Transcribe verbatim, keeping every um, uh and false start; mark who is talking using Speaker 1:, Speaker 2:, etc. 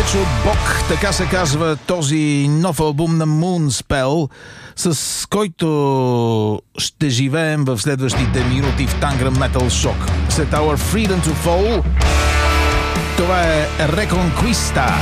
Speaker 1: далеч от Бог, така се казва този нов албум на Moonspell, с който ще живеем в следващите минути в Tangram Metal Shock. След Our Freedom to Fall, това е Reconquista.